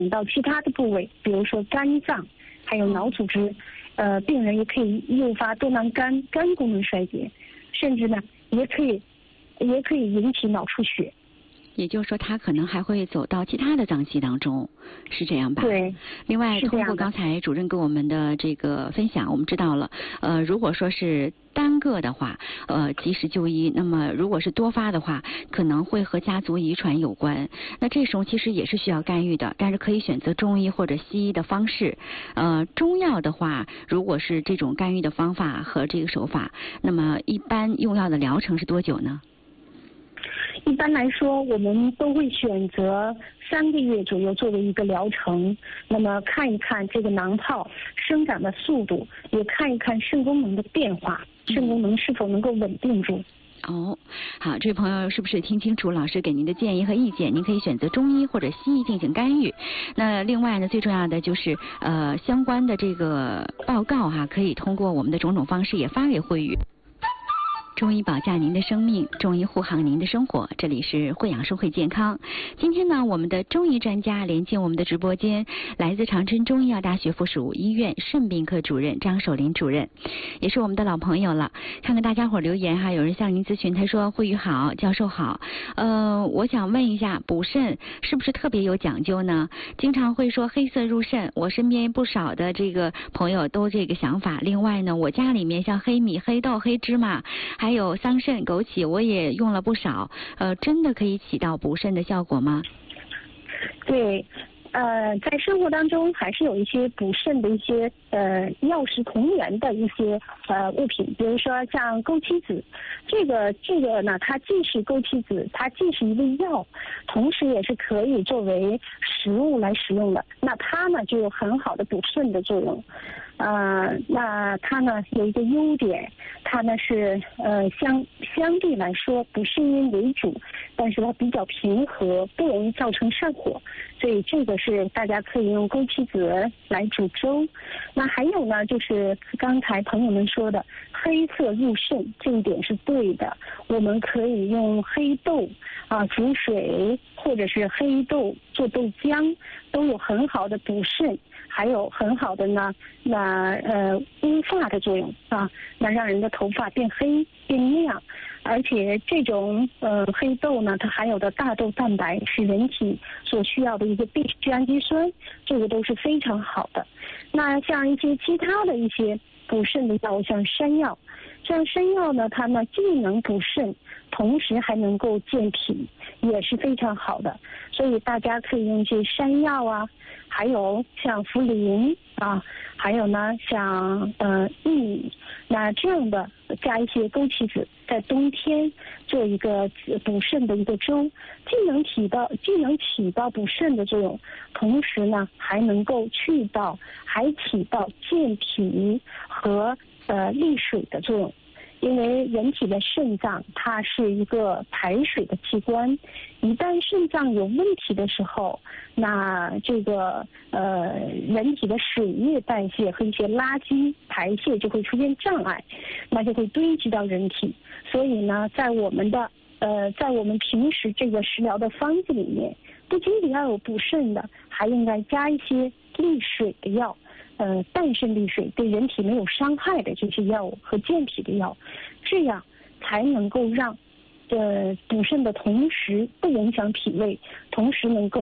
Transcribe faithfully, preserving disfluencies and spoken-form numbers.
到其他的部位，比如说肝脏，还有脑组织，呃，病人也可以诱发多囊肝肝功能衰竭，甚至呢也可以也可以引起脑出血。 也就是说，它可能还会走到其他的脏器当中，是这样吧？ 对。 另外，通过刚才主任给我们的这个分享，我们知道了，呃，如果说是单个的话，呃，及时就医；那么如果是多发的话，可能会和家族遗传有关。那这时候其实也是需要干预的，但是可以选择中医或者西医的方式。呃，中药的话，如果是这种干预的方法和这个手法，那么一般用药的疗程是多久呢？ 一般来说，我们都会选择三个月左右作为一个疗程，那么看一看这个囊泡生长的速度，也看一看肾功能的变化，肾功能是否能够稳定住。 哦，好，这位朋友是不是听清楚老师给您的建议和意见？您可以选择中医或者西医进行干预。那另外呢，最重要的就是呃相关的这个报告哈，可以通过我们的种种方式也发给慧宇。中医保驾您的生命，中医护航您的生活。这里是惠养生会健康。今天呢，我们的中医专家连接我们的直播间，来自长春中医药大学附属医院肾病科主任张守林主任，也是我们的老朋友了。看看大家伙留言哈，有人向您咨询，他说：“慧宇好，教授好，呃，我想问一下，补肾是不是特别有讲究呢？经常会说黑色入肾，我身边不少的这个朋友都这个想法。另外呢，我家里面像黑米、黑豆、黑芝麻，还有桑葚、枸杞，我也用了不少。呃，真的可以起到补肾的效果吗？” 对。呃，在生活当中还是有一些补肾的一些呃药食同源的一些呃物品，比如说像枸杞子，这个这个呢，它既是枸杞子，它既是一味药，同时也是可以作为食物来使用的。那它呢就有很好的补肾的作用。呃，那它呢有一个优点，它呢是呃相相对来说不是因为主，但是它比较平和，不容易造成上火，所以这个是大家可以用枸杞子来煮粥。那还有呢，就是刚才朋友们说的黑色入肾，这一点是对的。我们可以用黑豆啊煮水，或者是黑豆做豆浆，都有很好的补肾，还有很好的呢，那呃乌发的作用啊，那让人的头发变黑变亮。而且这种呃黑豆呢，它含有的大豆蛋白是人体所需要的一个必需氨基酸，这个都是非常好的。那像一些其他的一些补肾的药，像山药，像山药呢，它呢既能补肾，同时还能够健脾，也是非常好的。所以大家可以用一些山药啊，还有像茯苓啊，还有呢像呃薏米，那这样的加一些枸杞子，在冬天做一个补肾的一个粥，既能起到既能起到补肾的作用，同时呢还能够去到还起到健脾和呃利水的作用。因为人体的肾脏它是一个排水的器官，一旦肾脏有问题的时候，那这个呃人体的水液代谢和一些垃圾排泄就会出现障碍，那就会堆积到人体。所以呢，在我们的呃在我们平时这个食疗的方子里面，不仅仅要有补肾的，还应该加一些利水的药。呃，淡渗利水，对人体没有伤害的这些药物和健脾的药，这样才能够让呃补肾的同时不影响脾胃，同时能够